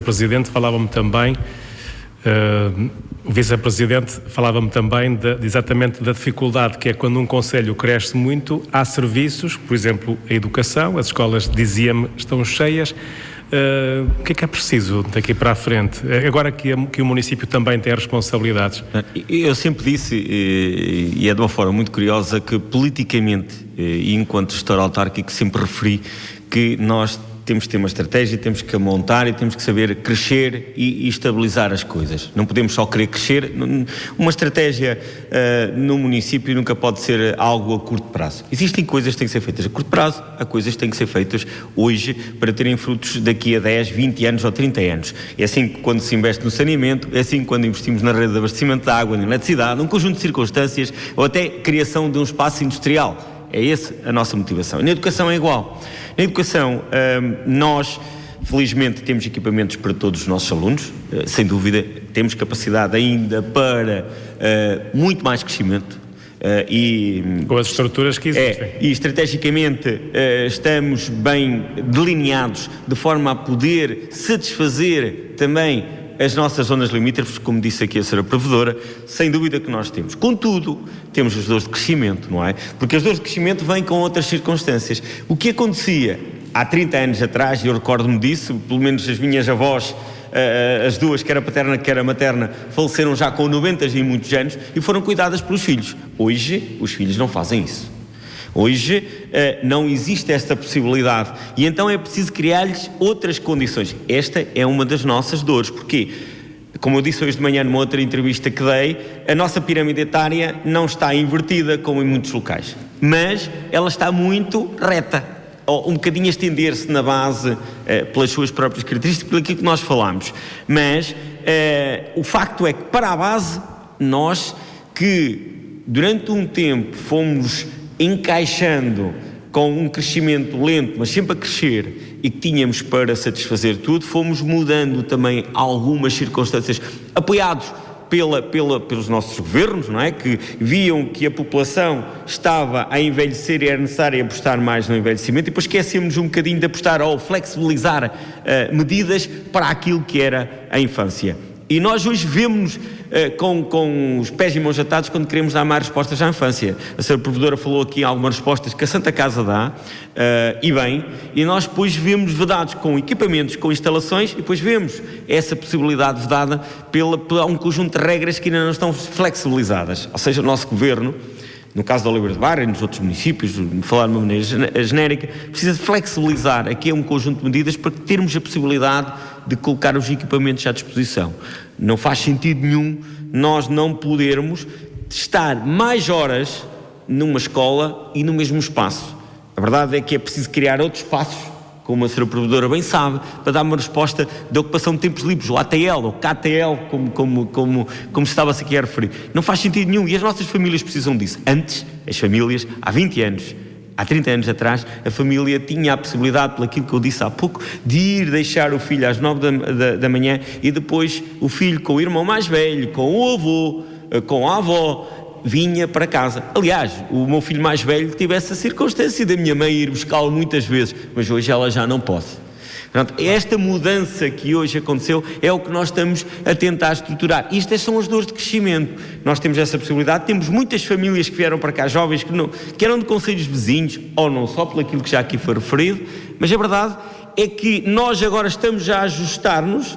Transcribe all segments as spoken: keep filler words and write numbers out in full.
Presidente falava-me também, uh, o Vice-Presidente falava-me também de, de exatamente da dificuldade que é quando um concelho cresce muito, há serviços, por exemplo, a educação, as escolas, dizia-me, estão cheias. Uh, o que é que é preciso daqui para a frente? Agora que, a, que o município também tem responsabilidades. Eu sempre disse, e é de uma forma muito curiosa, que politicamente e enquanto gestor autárquico sempre referi que nós temos que ter uma estratégia, temos que a montar e temos que saber crescer e, e estabilizar as coisas. Não podemos só querer crescer. Uma estratégia uh, no município nunca pode ser algo a curto prazo. Existem coisas que têm que ser feitas a curto prazo, há coisas que têm que ser feitas hoje para terem frutos daqui a dez, vinte anos ou trinta anos. É assim que quando se investe no saneamento, é assim que quando investimos na rede de abastecimento de água, na eletricidade, num conjunto de circunstâncias ou até criação de um espaço industrial. É essa a nossa motivação. E na educação é igual. Na educação, hum, nós, felizmente, temos equipamentos para todos os nossos alunos, uh, sem dúvida, temos capacidade ainda para uh, muito mais crescimento. Uh, e, com as estruturas que existem. É, e estrategicamente uh, estamos bem delineados de forma a poder satisfazer também as nossas zonas limítrofes, como disse aqui a senhora Provedora, sem dúvida que nós temos. Contudo, temos as dores de crescimento, não é? Porque as dores de crescimento vêm com outras circunstâncias. O que acontecia há trinta anos atrás, e eu recordo-me disso, pelo menos as minhas avós, uh, as duas, quer a paterna, quer a materna, faleceram já com noventa e muitos anos e foram cuidadas pelos filhos. Hoje, os filhos não fazem isso. Hoje uh, não existe esta possibilidade e então é preciso criar-lhes outras condições. Esta é uma das nossas dores. Porquê? Como eu disse hoje de manhã numa outra entrevista que dei, a nossa pirâmide etária não está invertida como em muitos locais, mas ela está muito reta, ou um bocadinho a estender-se na base uh, pelas suas próprias características, pelo aquilo que nós falámos. Mas uh, o facto é que para a base, nós que durante um tempo fomos encaixando com um crescimento lento, mas sempre a crescer, e que tínhamos para satisfazer tudo, fomos mudando também algumas circunstâncias, apoiados pela, pela, pelos nossos governos, não é? Que viam que a população estava a envelhecer e era necessário apostar mais no envelhecimento, e depois esquecemos um bocadinho de apostar ou flexibilizar uh, medidas para aquilo que era a infância. E nós hoje vemos uh, com, com os pés e mãos atados quando queremos dar mais respostas à infância. A senhora Provedora falou aqui algumas respostas que a Santa Casa dá, uh, e bem, e nós depois vemos vedados com equipamentos, com instalações, e depois vemos essa possibilidade vedada pela, pela um conjunto de regras que ainda não estão flexibilizadas. Ou seja, o nosso governo, no caso da Oliveira de Baira e nos outros municípios, falar de uma maneira genérica, precisa de flexibilizar aqui um conjunto de medidas para termos a possibilidade de colocar os equipamentos à disposição. Não faz sentido nenhum nós não podermos estar mais horas numa escola e no mesmo espaço. A verdade é que é preciso criar outros espaços, como a senhora Provedora bem sabe, para dar uma resposta de ocupação de tempos livres, o A T L, ou K T L, como, como, como, como estava-se aqui a referir. Não faz sentido nenhum, e as nossas famílias precisam disso. Antes, as famílias, há vinte anos, há trinta anos atrás, a família tinha a possibilidade, pelo aquilo que eu disse há pouco, de ir deixar o filho às nove da, da, da manhã, e depois o filho com o irmão mais velho, com o avô, com a avó, vinha para casa. Aliás, o meu filho mais velho teve essa circunstância da minha mãe ir buscá-lo muitas vezes, mas hoje ela já não pode. Portanto, esta mudança que hoje aconteceu é o que nós estamos a tentar estruturar. Estas são as dores de crescimento. Nós temos essa possibilidade, temos muitas famílias que vieram para cá, jovens que, não, que eram de concelhos vizinhos, ou não só, pelo aquilo que já aqui foi referido, mas a verdade é que nós agora estamos já a ajustar-nos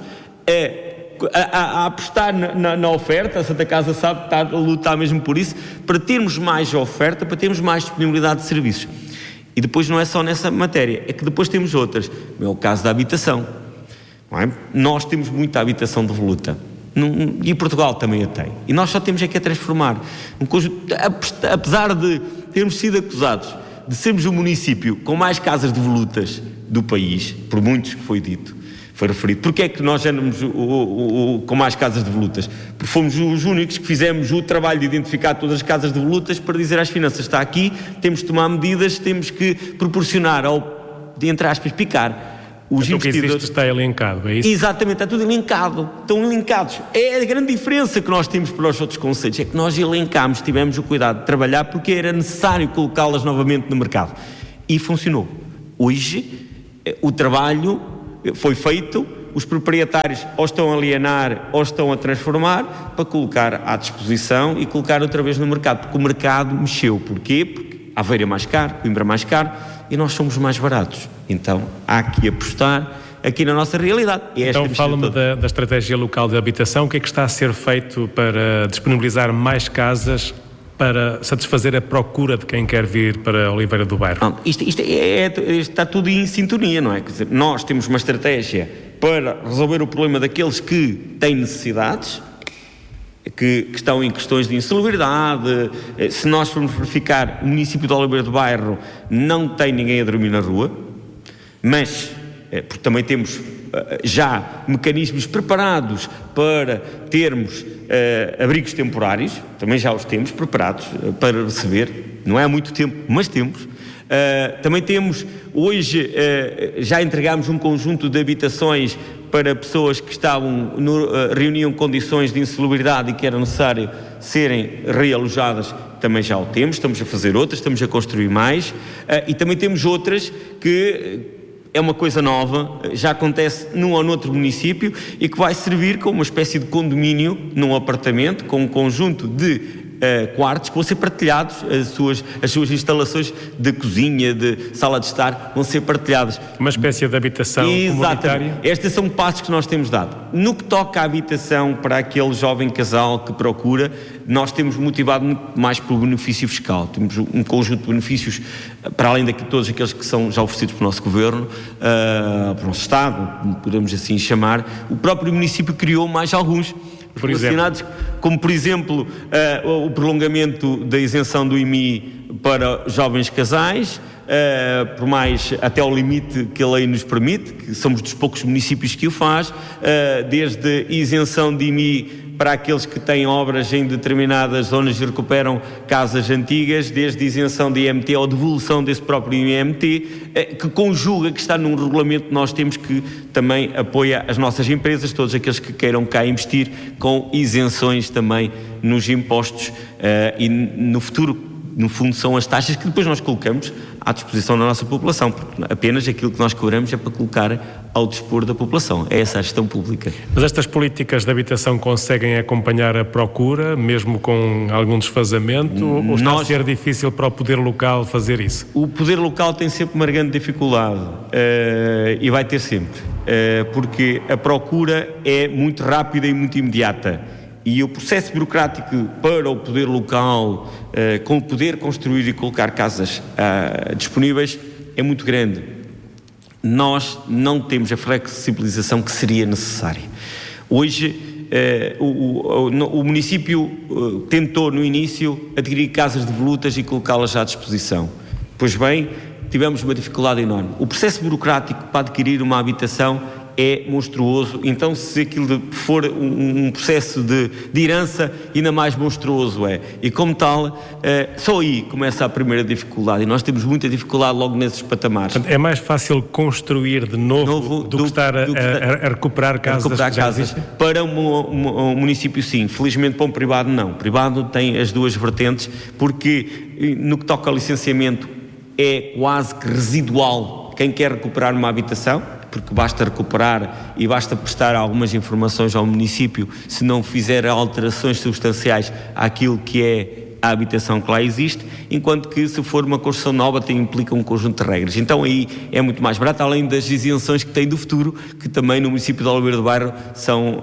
a A, a, a apostar na, na, na oferta. A Santa Casa sabe que está a lutar mesmo por isso, para termos mais oferta, para termos mais disponibilidade de serviços. E depois não é só nessa matéria, é que depois temos outras. É o caso da habitação, não é? Nós temos muita habitação de voluta, não, e Portugal também a tem, e nós só temos é que a transformar um conjunto, apesar de termos sido acusados de sermos o município com mais casas de volutas do país, por muitos que foi dito, foi referido. Porquê é que nós andamos o, o, o, com mais casas de volutas? Porque fomos os únicos que fizemos o trabalho de identificar todas as casas de volutas para dizer às finanças, está aqui, temos de tomar medidas, temos que proporcionar, ou, de, entre aspas, picar os então investidores. O que existe está elencado, é isso? Exatamente, está tudo elencado, estão elencados. É a grande diferença que nós temos para os outros concelhos, é que nós elencámos, tivemos o cuidado de trabalhar porque era necessário colocá-las novamente no mercado. E funcionou. Hoje, o trabalho foi feito os proprietários ou estão a alienar ou estão a transformar para colocar à disposição e colocar outra vez no mercado, porque o mercado mexeu. Porquê? Porque Aveiro é mais caro, Coimbra é mais caro e nós somos mais baratos. Então há que apostar aqui na nossa realidade. É então fala-me da, da estratégia local de habitação. O que é que está a ser feito para disponibilizar mais casas para satisfazer a procura de quem quer vir para Oliveira do Bairro? Não, isto, isto é, é, está tudo em sintonia, não é? Quer dizer, nós temos uma estratégia para resolver o problema daqueles que têm necessidades, que, que estão em questões de insalubridade. Se nós formos verificar, o município de Oliveira do Bairro não tem ninguém a dormir na rua, mas porque também temos já mecanismos preparados para termos uh, abrigos temporários, também já os temos preparados uh, para receber, não é há muito tempo, mas temos. Uh, também temos, hoje uh, já entregámos um conjunto de habitações para pessoas que estavam, no, uh, reuniam condições de insalubridade e que era necessário serem realojadas, também já o temos, estamos a fazer outras, estamos a construir mais, uh, e também temos outras que é uma coisa nova, já acontece num ou noutro município e que vai servir como uma espécie de condomínio num apartamento com um conjunto de uh, quartos que vão ser partilhados, as suas, as suas instalações de cozinha, de sala de estar, vão ser partilhadas. Uma espécie de habitação comunitária? Estes são passos que nós temos dado. No que toca à habitação para aquele jovem casal que procura, nós temos motivado muito mais pelo benefício fiscal. Temos um conjunto de benefícios, para além de todos aqueles que são já oferecidos pelo nosso Governo, uh, pelo nosso Estado, podemos assim chamar. O próprio município criou mais alguns, por relacionados, exemplo? Como por exemplo uh, o prolongamento da isenção do I M I para jovens casais, Uh, por mais até ao limite que a lei nos permite, que somos dos poucos municípios que o faz, uh, desde isenção de I M I para aqueles que têm obras em determinadas zonas e recuperam casas antigas, desde isenção de I M T ou devolução desse próprio I M T, uh, que conjuga, que está num regulamento que nós temos, que também apoia as nossas empresas, todos aqueles que queiram cá investir, com isenções também nos impostos, uh, e no futuro, no fundo, são as taxas que depois nós colocamos à disposição da nossa população, porque apenas aquilo que nós cobramos é para colocar ao dispor da população. É essa a gestão pública. Mas estas políticas de habitação conseguem acompanhar a procura, mesmo com algum desfazamento, ou está nós, a ser difícil para o poder local fazer isso? O poder local tem sempre uma grande dificuldade, uh, e vai ter sempre, uh, porque a procura é muito rápida e muito imediata. E o processo burocrático para o poder local, uh, com o poder construir e colocar casas uh, disponíveis, é muito grande. Nós não temos a flexibilização que seria necessária. Hoje, uh, o, o, o município uh, tentou no início adquirir casas devolutas e colocá-las à disposição. Pois bem, tivemos uma dificuldade enorme. O processo burocrático para adquirir uma habitação é monstruoso, então se aquilo for um, um processo de, de herança, ainda mais monstruoso é. E como tal, eh, só aí começa a primeira dificuldade, e nós temos muita dificuldade logo nesses patamares. É mais fácil construir de novo, novo do, do que estar a, do que a, a recuperar casas. A recuperar casas. Para um, um, um município, sim. Felizmente para um privado, não. O privado tem as duas vertentes, porque no que toca ao licenciamento é quase que residual quem quer recuperar uma habitação, porque basta recuperar e basta prestar algumas informações ao município se não fizer alterações substanciais àquilo que é a habitação que lá existe, enquanto que se for uma construção nova tem, implica um conjunto de regras. Então aí é muito mais barato, além das isenções que tem do futuro, que também no município de Oliveira do Bairro são, uh,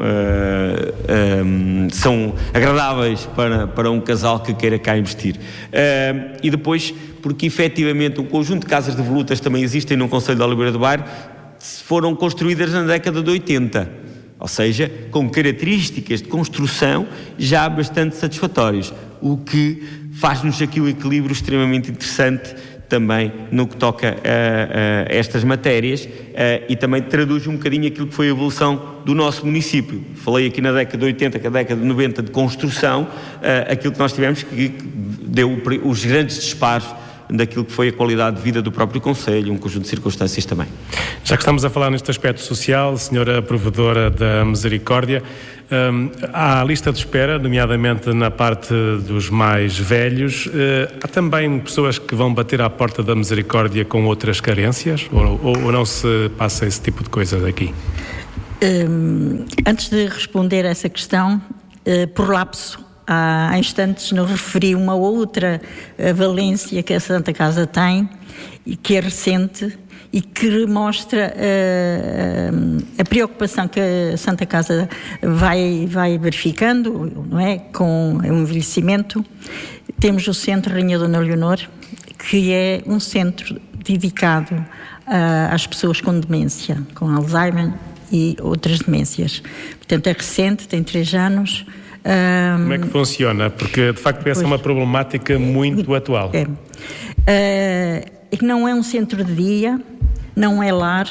um, são agradáveis para, para um casal que queira cá investir. Uh, e depois, porque efetivamente um conjunto de casas devolutas também existem no concelho de Oliveira do Bairro, foram construídas na década de oitenta, ou seja, com características de construção já bastante satisfatórias, o que faz-nos aqui um equilíbrio extremamente interessante também no que toca a, a estas matérias, a, e também traduz um bocadinho aquilo que foi a evolução do nosso município. Falei aqui na década de oitenta, que a década de noventa de construção, a, aquilo que nós tivemos que deu os grandes disparos daquilo que foi a qualidade de vida do próprio concelho, um conjunto de circunstâncias também. Já que estamos a falar neste aspecto social, senhora Provedora da Misericórdia, hum, há a lista de espera, nomeadamente na parte dos mais velhos. Uh, há também pessoas que vão bater à porta da Misericórdia com outras carências, ou, ou, ou não se passa esse tipo de coisas aqui? Um, antes de responder a essa questão, uh, por lapso, há instantes não referi uma outra valência que a Santa Casa tem, e que é recente e que mostra uh, a preocupação que a Santa Casa vai, vai verificando, não é, com o envelhecimento. Temos o Centro Rainha Dona Leonor, que é um centro dedicado uh, às pessoas com demência, com Alzheimer e outras demências. Portanto, é recente, tem três anos. Um, Como é que funciona? Porque, de facto, essa é uma problemática muito atual. É. Uh, não é um centro de dia, não é lar.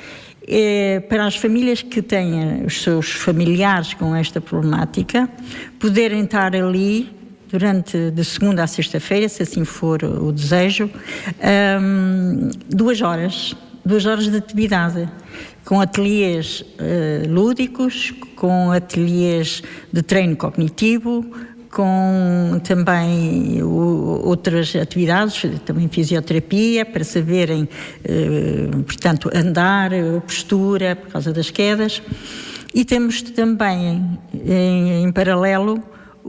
É para as famílias que têm os seus familiares com esta problemática, poderem estar ali durante de segunda a sexta-feira, se assim for o desejo, um, duas horas, duas horas de atividade, com ateliês uh, lúdicos, com ateliês de treino cognitivo, com também o, outras atividades, também fisioterapia, para saberem, uh, portanto, andar, postura, por causa das quedas. E temos também, em, em paralelo,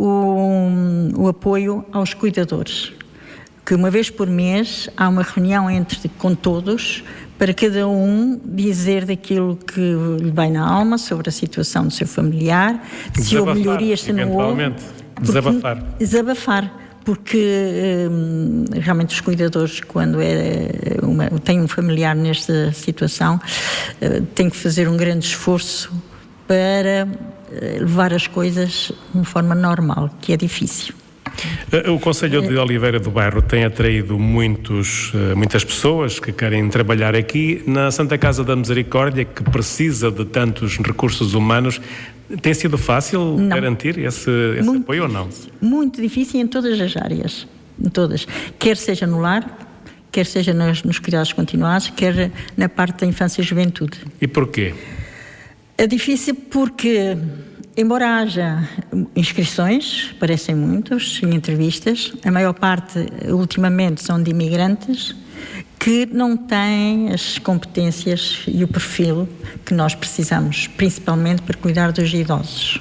o, o apoio aos cuidadores, que uma vez por mês há uma reunião entre, com todos, para cada um dizer daquilo que lhe vai na alma sobre a situação do seu familiar, se houve melhorias, se não houve. Desabafar. Desabafar, porque hum, realmente os cuidadores, quando é uma, tem um familiar nesta situação, uh, têm que fazer um grande esforço para uh, levar as coisas de uma forma normal, que é difícil. O Concelho de Oliveira do Bairro tem atraído muitos, muitas pessoas que querem trabalhar aqui. Na Santa Casa da Misericórdia, que precisa de tantos recursos humanos, tem sido fácil não. garantir esse, esse apoio ou não? Muito difícil em todas as áreas, em todas. Quer seja no lar, quer seja nos, nos cuidados continuados, quer na parte da infância e juventude. E porquê? É difícil porque, embora haja inscrições, parecem muitos, em entrevistas, a maior parte, ultimamente, são de imigrantes que não têm as competências e o perfil que nós precisamos, principalmente para cuidar dos idosos.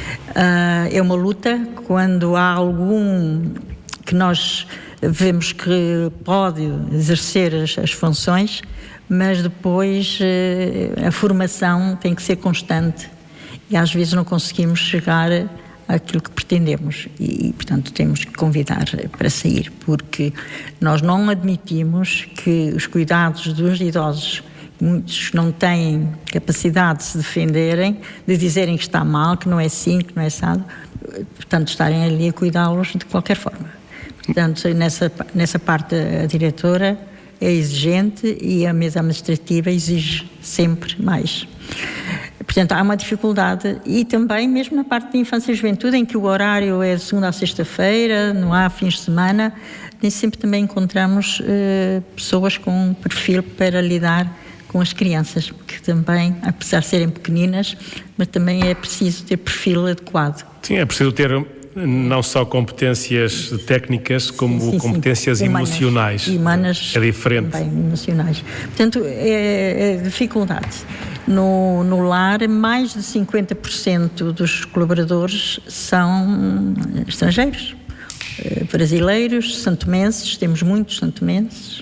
Uh, é uma luta quando há algum que nós vemos que pode exercer as, as funções, mas depois uh, a formação tem que ser constante. E às vezes não conseguimos chegar àquilo que pretendemos e, portanto, temos que convidar para sair, porque nós não admitimos que os cuidados dos idosos, muitos não têm capacidade de se defenderem, de dizerem que está mal, que não é assim, que não é assado, portanto, estarem ali a cuidá-los de qualquer forma. Portanto, nessa, nessa parte a diretora é exigente e a mesa administrativa exige sempre mais. Portanto, há uma dificuldade, e também mesmo na parte de infância e juventude, em que o horário é de segunda a sexta-feira, não há fins de semana, nem sempre também encontramos uh, pessoas com um perfil para lidar com as crianças, que também, apesar de serem pequeninas, mas também é preciso ter perfil adequado. Sim, é preciso ter não só competências técnicas, como sim, sim, competências sim. Humanas, emocionais. Humanas, é diferente. Também, emocionais. Portanto, é, é dificuldade. No, no lar, mais de cinquenta por cento dos colaboradores são estrangeiros, uh, brasileiros, santomenses, temos muitos santomenses,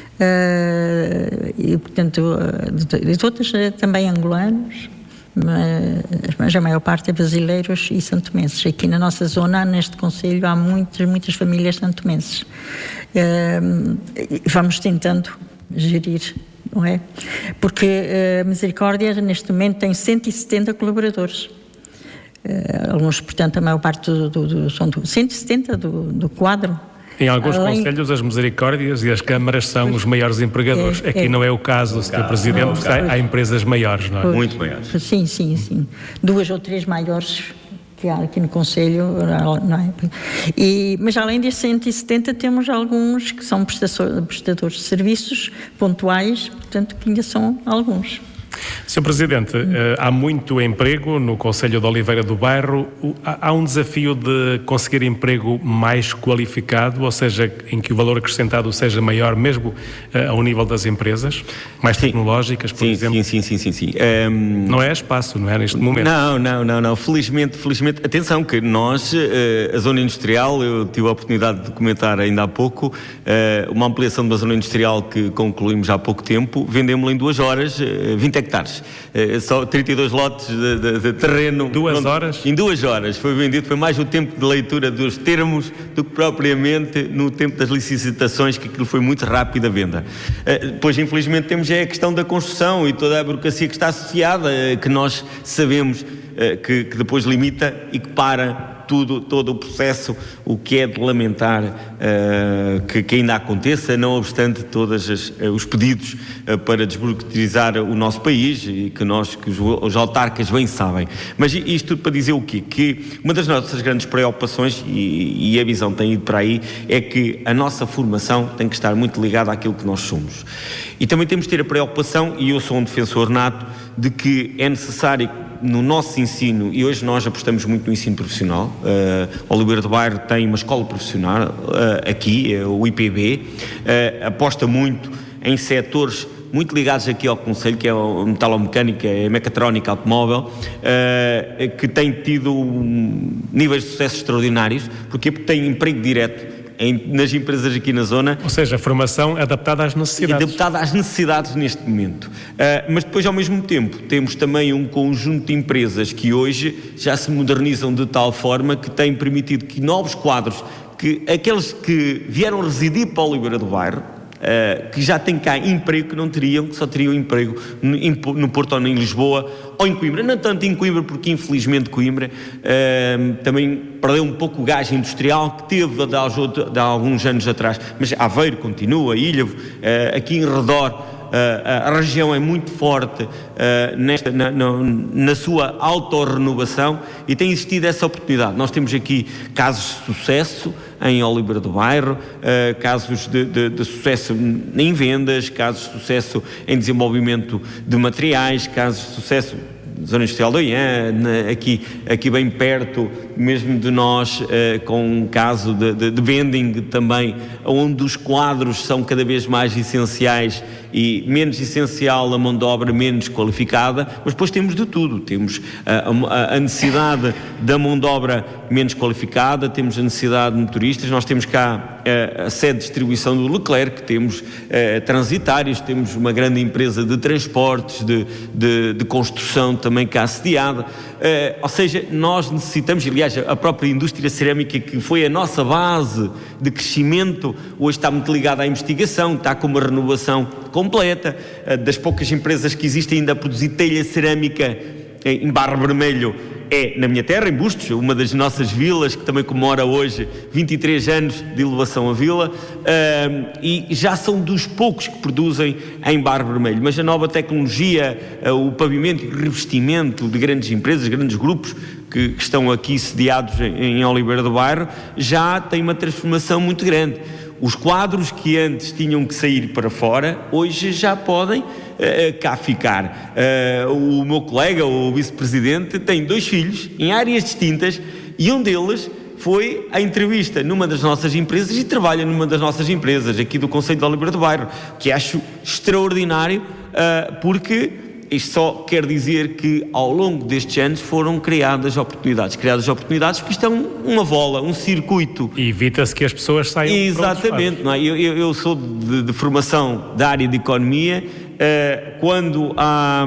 uh, e, portanto, de, de todas também angolanos, mas, mas a maior parte é brasileiros e santomenses. Aqui na nossa zona, neste concelho, há muitas, muitas famílias santomenses. Uh, vamos tentando gerir, não é? Porque a Misericórdia, neste momento, tem cento e setenta colaboradores. Uh, alguns, portanto, a maior parte do, do, do, são do, cento e setenta do, do quadro. Em alguns Além... concelhos, as Misericórdias e as câmaras são pois, os maiores empregadores. É, Aqui é, não é o caso, senhor Presidente, não, porque há, há empresas maiores, não é? Pois, muito maiores. Sim, sim, sim. Duas ou três maiores que há aqui no concelho, não é? E, mas além destes cento e setenta, temos alguns que são prestadores de serviços pontuais, portanto, que ainda são alguns. senhor Presidente, há muito emprego no Concelho de Oliveira do Bairro. Há um desafio de conseguir emprego mais qualificado, ou seja, em que o valor acrescentado seja maior, mesmo ao nível das empresas, mais sim. tecnológicas, por sim, exemplo? Sim, sim, sim, sim. sim. Um... Não é espaço, não é neste momento? Não, não, não, não. Felizmente, felizmente, atenção que nós, a zona industrial, eu tive a oportunidade de comentar ainda há pouco, uma ampliação de uma zona industrial que concluímos há pouco tempo, vendemos-la em duas horas, vinte hectares. Só trinta e dois lotes de, de, de terreno. Duas pronto, horas? Em duas horas foi vendido, foi mais o tempo de leitura dos termos do que propriamente no tempo das licitações, que aquilo foi muito rápido a venda. Depois, infelizmente, temos é a questão da construção e toda a burocracia que está associada, que nós sabemos que, que depois limita e que para tudo, todo o processo, o que é de lamentar uh, que, que ainda aconteça, não obstante todos uh, os pedidos uh, para desburocratizar o nosso país e que nós, que os, os autarcas bem sabem. Mas isto tudo para dizer o quê? Que uma das nossas grandes preocupações, e, e a visão tem ido para aí, é que a nossa formação tem que estar muito ligada àquilo que nós somos. E também temos de ter a preocupação, e eu sou um defensor nato, de que é necessário no nosso ensino, e hoje nós apostamos muito no ensino profissional, uh, Oliveira do Bairro tem uma escola profissional uh, aqui, uh, o I P B, uh, aposta muito em setores muito ligados aqui ao Concelho, que é a metalomecânica, a mecatrónica, automóvel, uh, que tem tido um, níveis de sucesso extraordinários. Porquê? Porque tem emprego direto Em, nas empresas aqui na zona. Ou seja, a formação adaptada às necessidades. Adaptada às necessidades neste momento. Uh, mas depois, ao mesmo tempo, temos também um conjunto de empresas que hoje já se modernizam de tal forma que têm permitido que novos quadros, que aqueles que vieram residir para a Oliveira do Bairro, Uh, que já têm cá emprego que não teriam, que só teriam emprego no, no Porto ou em Lisboa ou em Coimbra, não tanto em Coimbra, porque infelizmente Coimbra uh, também perdeu um pouco o gás industrial que teve de, de, de alguns anos atrás, mas Aveiro continua, Ilhavo, uh, aqui em redor. Uh, a região é muito forte uh, nesta, na, na, na sua autorrenovação e tem existido essa oportunidade. Nós temos aqui casos de sucesso em Oliveira do Bairro, uh, casos de, de, de sucesso em vendas, casos de sucesso em desenvolvimento de materiais, casos de sucesso Zona Industrial do Oiã, aqui, aqui bem perto mesmo de nós, uh, com um caso de, de, de vending também, onde os quadros são cada vez mais essenciais e menos essencial a mão de obra menos qualificada, mas depois temos de tudo, temos a, a, a necessidade da mão de obra menos qualificada, temos a necessidade de motoristas, nós temos cá a, a sede de distribuição do Leclerc, temos a, transitários, temos uma grande empresa de transportes, de, de, de construção também cá assediada, uh, ou seja, nós necessitamos, aliás, a própria indústria cerâmica que foi a nossa base de crescimento, hoje está muito ligada à investigação, está com uma renovação completa, uh, das poucas empresas que existem ainda a produzir telha cerâmica em Barro Vermelho é na minha terra, em Bustos, uma das nossas vilas que também comemora hoje vinte e três anos de elevação à vila, uh, e já são dos poucos que produzem em Barro Vermelho, mas a nova tecnologia, uh, o pavimento e o revestimento de grandes empresas, grandes grupos que, que estão aqui sediados em, em Oliveira do Bairro, já tem uma transformação muito grande. Os quadros que antes tinham que sair para fora, hoje já podem uh, cá ficar. Uh, o meu colega, o vice-presidente, tem dois filhos em áreas distintas e um deles foi à entrevista numa das nossas empresas e trabalha numa das nossas empresas aqui do Concelho de Oliveira do Bairro, que acho extraordinário, uh, porque isto só quer dizer que ao longo destes anos foram criadas oportunidades, criadas oportunidades porque isto é um, uma bola, um circuito. E evita-se que as pessoas saiam. Exatamente, não é? eu, eu, eu sou de, de formação da área de economia, uh, quando há,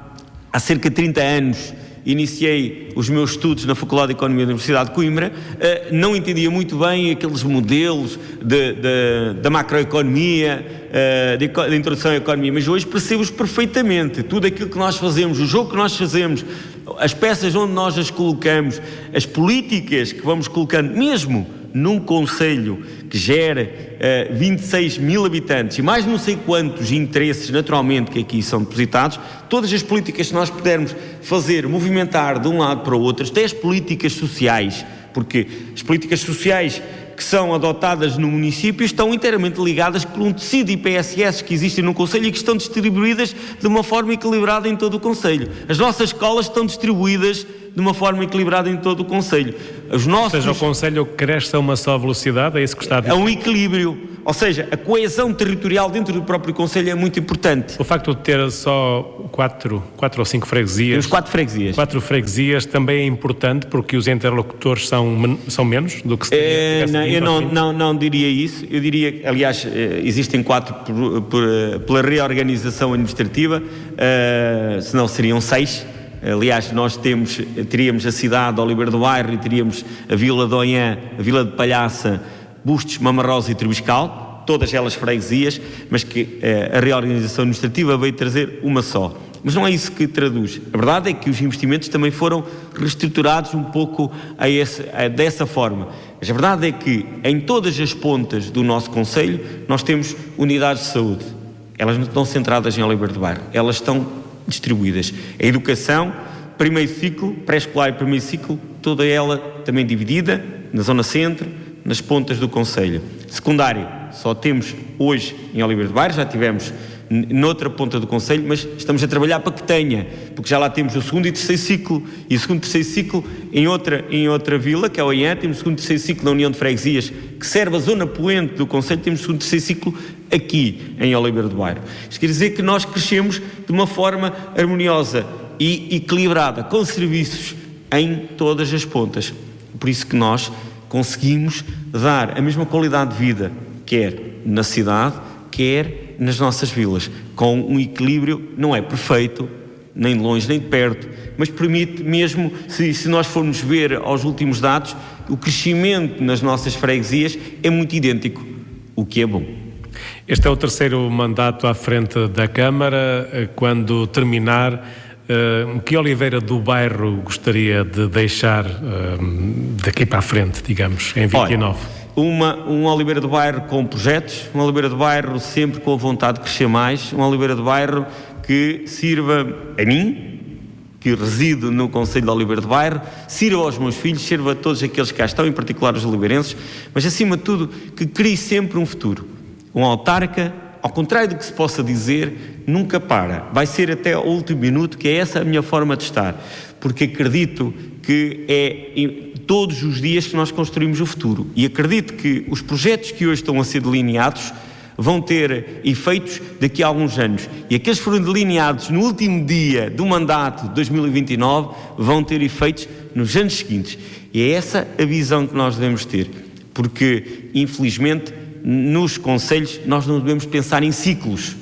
há cerca de trinta anos iniciei os meus estudos na Faculdade de Economia da Universidade de Coimbra, uh, não entendia muito bem aqueles modelos de, de, da macroeconomia, uh, de, de introdução à economia, mas hoje percebo-os perfeitamente, tudo aquilo que nós fazemos, o jogo que nós fazemos, as peças onde nós as colocamos, as políticas que vamos colocando, mesmo num concelho que gera uh, vinte e seis mil habitantes e mais não sei quantos interesses naturalmente que aqui são depositados, todas as políticas que nós pudermos fazer, movimentar de um lado para o outro, até as políticas sociais, porque as políticas sociais que que são adotadas no município estão inteiramente ligadas por um tecido de I P S S que existem no Concelho e que estão distribuídas de uma forma equilibrada em todo o Concelho. As nossas escolas estão distribuídas de uma forma equilibrada em todo o Concelho. Os nossos... Ou seja, o Concelho cresce a uma só velocidade, é isso que está a dizer? É um equilíbrio, ou seja, a coesão territorial dentro do próprio Concelho é muito importante. O facto de ter só quatro, quatro ou cinco freguesias... Temos quatro freguesias. Quatro freguesias também é importante porque os interlocutores são, são menos do que se é, não, Eu não, não, não diria isso, eu diria, aliás, existem quatro por, por, pela reorganização administrativa, uh, senão seriam seis. Aliás, nós temos, teríamos a cidade de Oliveira do Bairro e teríamos a Vila de Onhã, a Vila de Palhaça, Bustos, Mamarrosa e Trebiscal, todas elas freguesias, mas que eh, a reorganização administrativa veio trazer uma só. Mas não é isso que traduz. A verdade é que os investimentos também foram reestruturados um pouco a esse, a, dessa forma. Mas a verdade é que em todas as pontas do nosso Concelho nós temos unidades de saúde. Elas não estão centradas em Oliveira do Bairro, elas estão distribuídas. A educação, primeiro ciclo, pré-escolar e primeiro ciclo, toda ela também dividida na zona centro, nas pontas do Concelho. Secundário, só temos hoje em Oliveira do Bairro, já tivemos noutra ponta do Concelho, mas estamos a trabalhar para que tenha, porque já lá temos o segundo e terceiro ciclo, e o segundo e terceiro ciclo em outra, em outra vila, que é o Oiã, temos o segundo e terceiro ciclo na União de Freguesias, que serve a zona poente do Concelho, temos o segundo e terceiro ciclo aqui em Oliveira do Bairro. Isto quer dizer que nós crescemos de uma forma harmoniosa e equilibrada, com serviços em todas as pontas. Por isso que nós conseguimos dar a mesma qualidade de vida, quer na cidade, quer nas nossas vilas, com um equilíbrio, não é perfeito, nem de longe nem de perto, mas permite mesmo, se, se nós formos ver aos últimos dados, o crescimento nas nossas freguesias é muito idêntico, o que é bom. Este é o terceiro mandato à frente da Câmara. Quando terminar, que Oliveira do Bairro gostaria de deixar daqui para a frente, digamos, em vinte e nove? Olha, Uma, um Oliveira do Bairro com projetos, um Oliveira do Bairro sempre com a vontade de crescer mais, um Oliveira do Bairro que sirva a mim, que resido no Concelho de Oliveira do Bairro, sirva aos meus filhos, sirva a todos aqueles que cá estão, em particular os oliveirenses, mas acima de tudo que crie sempre um futuro. Um autarca, ao contrário do que se possa dizer, nunca para, vai ser até ao último minuto, que é essa a minha forma de estar, porque acredito que é todos os dias que nós construímos o futuro, e acredito que os projetos que hoje estão a ser delineados vão ter efeitos daqui a alguns anos, e aqueles que foram delineados no último dia do mandato de dois mil e vinte e nove vão ter efeitos nos anos seguintes, e é essa a visão que nós devemos ter, porque infelizmente nos concelhos nós não devemos pensar em ciclos,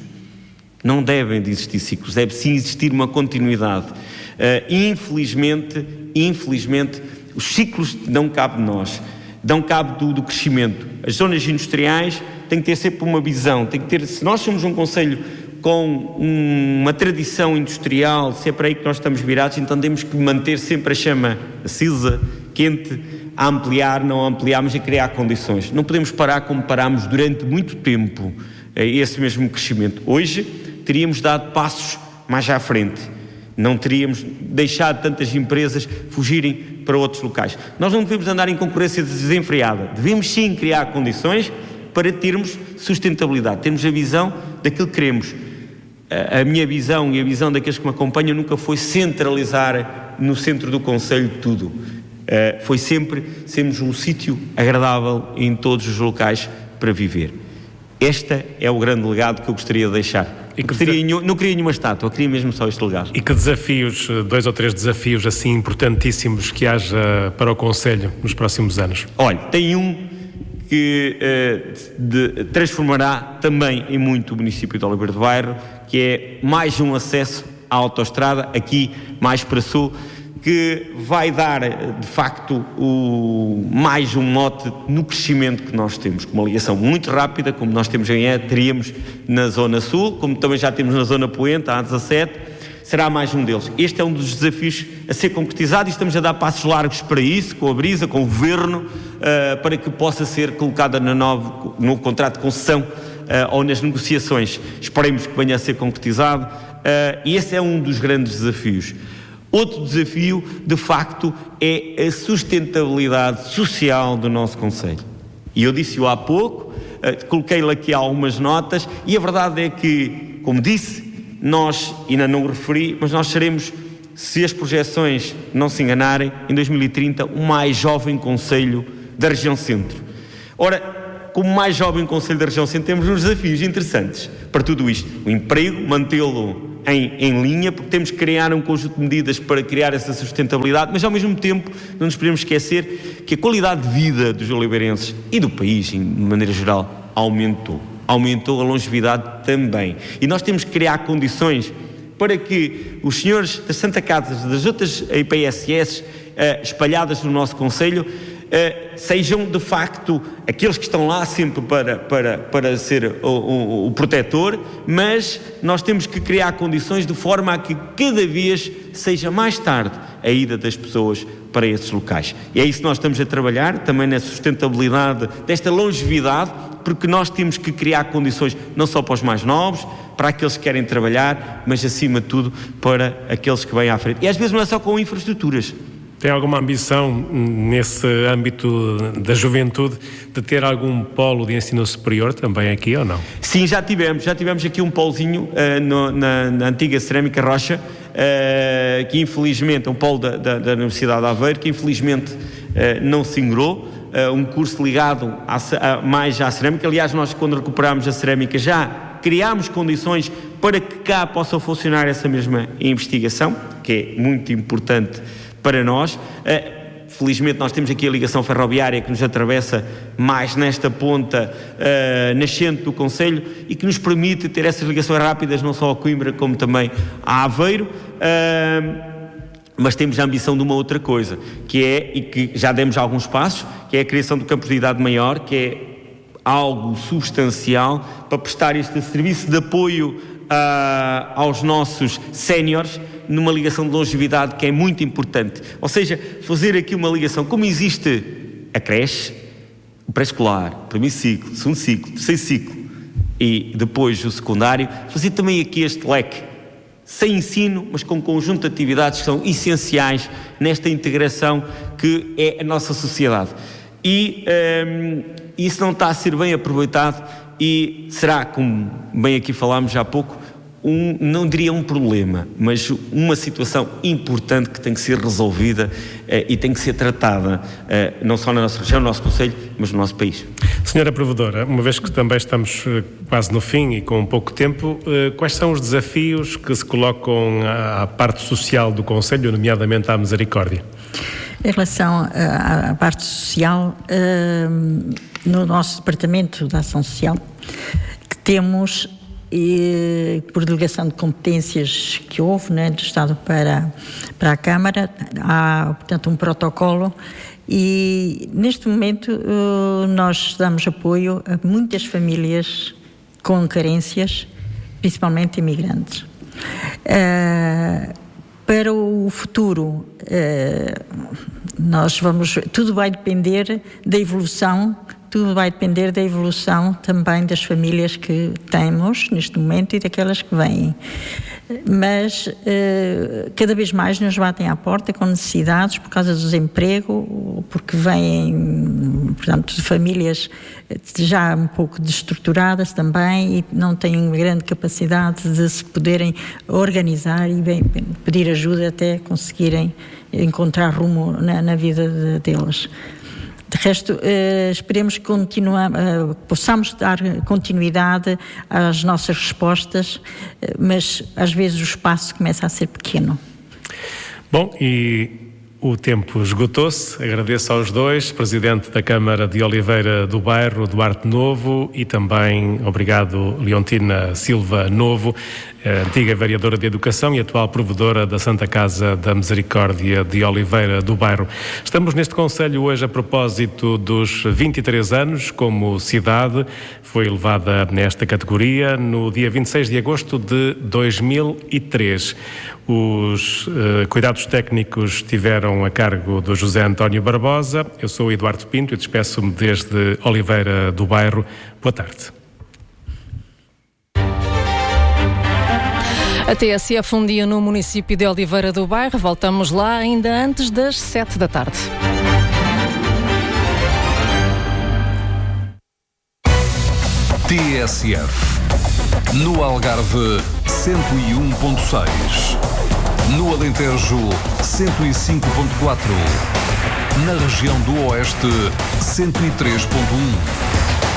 não devem de existir ciclos, deve sim existir uma continuidade. Uh, infelizmente, infelizmente os ciclos dão cabo de nós, dão cabo do, do crescimento. As zonas industriais têm que ter sempre uma visão, tem que ter, se nós somos um concelho com um, uma tradição industrial, se é para aí que nós estamos virados, então temos que manter sempre a chama acesa, quente, a ampliar, não a ampliar, mas a criar condições. Não podemos parar como parámos durante muito tempo esse mesmo crescimento. Hoje teríamos dado passos mais à frente, não teríamos deixado tantas empresas fugirem para outros locais. Nós não devemos andar em concorrência desenfreada, devemos sim criar condições para termos sustentabilidade, termos a visão daquilo que queremos. A minha visão e a visão daqueles que me acompanham nunca foi centralizar no centro do concelho tudo. Uh, foi sempre sermos um sítio agradável em todos os locais para viver. Este é o grande legado que eu gostaria de deixar. E que queria, desa... Não queria nenhuma estátua, queria mesmo só este legado. E que desafios, dois ou três desafios assim importantíssimos que haja para o concelho nos próximos anos? Olha, tem um que uh, de, transformará também em muito o município de Oliveira do Bairro, que é mais um acesso à autoestrada, aqui mais para sul, que vai dar, de facto, o, mais um mote no crescimento que nós temos, com uma ligação muito rápida, como nós temos em E, teríamos na Zona Sul, como também já temos na Zona Poente, a A dezassete, será mais um deles. Este é um dos desafios a ser concretizado e estamos a dar passos largos para isso, com a Brisa, com o Governo, uh, para que possa ser colocada no novo, no contrato de concessão uh, ou nas negociações. Esperemos que venha a ser concretizado uh, e esse é um dos grandes desafios. Outro desafio, de facto, é a sustentabilidade social do nosso concelho. E eu disse-o há pouco, uh, coloquei-lhe aqui algumas notas, e a verdade é que, como disse, nós, ainda não o referi, mas nós seremos, se as projeções não se enganarem, em dois mil e trinta, o mais jovem concelho da região centro. Ora, como mais jovem concelho da região centro, temos uns desafios interessantes para tudo isto. O emprego, mantê-lo em, em linha, porque temos que criar um conjunto de medidas para criar essa sustentabilidade, mas ao mesmo tempo não nos podemos esquecer que a qualidade de vida dos oliveirenses e do país, de maneira geral, aumentou. Aumentou a longevidade também. E nós temos que criar condições para que os senhores das Santa Casas, das outras I P S S uh, espalhadas no nosso concelho, uh, sejam de facto aqueles que estão lá sempre para, para, para ser o, o, o protetor, mas nós temos que criar condições de forma a que cada vez seja mais tarde a ida das pessoas para esses locais. E é isso que nós estamos a trabalhar, também na sustentabilidade desta longevidade, porque nós temos que criar condições não só para os mais novos, para aqueles que querem trabalhar, mas acima de tudo para aqueles que vêm à frente. E às vezes não é só com infraestruturas. Tem alguma ambição nesse âmbito da juventude de ter algum polo de ensino superior também aqui ou não? Sim, já tivemos, já tivemos aqui um polozinho uh, no, na, na antiga Cerâmica Rocha, uh, que infelizmente, um polo da, da, da Universidade de Aveiro, que infelizmente uh, não se inaugurou, uh, um curso ligado à, a, mais à cerâmica. Aliás, nós quando recuperámos a cerâmica já criámos condições para que cá possa funcionar essa mesma investigação, que é muito importante para nós. Uh, felizmente nós temos aqui a ligação ferroviária que nos atravessa mais nesta ponta uh, nascente do concelho e que nos permite ter essas ligações rápidas não só a Coimbra como também a Aveiro, uh, mas temos a ambição de uma outra coisa, que é, e que já demos alguns passos, que é a criação do campus de idade maior, que é algo substancial para prestar este serviço de apoio uh, aos nossos séniores, numa ligação de longevidade que é muito importante. Ou seja, fazer aqui uma ligação, como existe a creche, o pré-escolar, o primeiro ciclo, o segundo ciclo, o terceiro ciclo e depois o secundário, fazer também aqui este leque, sem ensino, mas com um conjunto de atividades que são essenciais nesta integração que é a nossa sociedade. E um, isso não está a ser bem aproveitado e será, como bem aqui falámos já há pouco, Um, não diria um problema, mas uma situação importante que tem que ser resolvida eh, e tem que ser tratada eh, não só na nossa região, no nosso concelho, mas no nosso país. Senhora Provedora, uma vez que também estamos eh, quase no fim e com pouco tempo, eh, quais são os desafios que se colocam à, à parte social do concelho, nomeadamente à Misericórdia? Em relação à, à parte social, eh, no nosso Departamento da Ação Social, que temos, e por delegação de competências que houve, né, do Estado para, para a Câmara, há, portanto, um protocolo e, neste momento, uh, nós damos apoio a muitas famílias com carências, principalmente imigrantes. Uh, para o futuro, uh, nós vamos, tudo vai depender da evolução Tudo vai depender da evolução também das famílias que temos neste momento e daquelas que vêm. Mas eh, cada vez mais nos batem à porta com necessidades por causa do desemprego, porque vêm, portanto, de famílias já um pouco destruturadas também e não têm grande capacidade de se poderem organizar e bem, pedir ajuda até conseguirem encontrar rumo na, na vida de, deles. De resto, eh, esperemos que continuam, eh, possamos dar continuidade às nossas respostas, eh, mas às vezes o espaço começa a ser pequeno. Bom, e o tempo esgotou-se. Agradeço aos dois, Presidente da Câmara de Oliveira do Bairro, Duarte Novo, e também obrigado Leontina Silva Novo, antiga vereadora de Educação e atual provedora da Santa Casa da Misericórdia de Oliveira do Bairro. Estamos neste concelho hoje a propósito dos vinte e três anos como cidade. Foi elevada nesta categoria no dia vinte e seis de agosto de dois mil e três. Os uh, cuidados técnicos estiveram a cargo do José António Barbosa. Eu sou o Eduardo Pinto e despeço-me desde Oliveira do Bairro. Boa tarde. A T S F um dia no município de Oliveira do Bairro. Voltamos lá ainda antes das sete da tarde. T S F. No Algarve, cento e um ponto seis. No Alentejo, cento e cinco ponto quatro. Na região do Oeste, cento e três ponto um.